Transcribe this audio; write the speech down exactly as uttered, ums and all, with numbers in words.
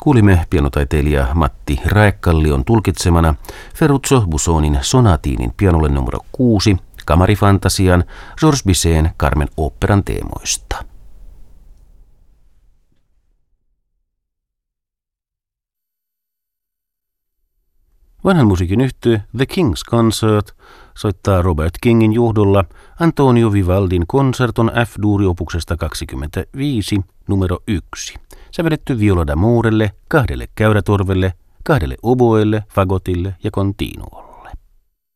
Kuulimme pianotaiteilija Matti Raekallion tulkitsemana Ferruccio Busonin sonatiinin pianolle numero kuusi, kamarifantasian Georges Bizet'n Carmen oopperan teemoista. Vanhan musiikin yhtye The King's Concert soittaa Robert Kingin johdolla Antonio Vivaldin konserton F-duuri-opuksesta kaksikymmentäviisi numero yksi. Sävelletty viola d'amorelle, kahdelle käyrätorvelle, kahdelle oboelle, fagotille ja continuolle.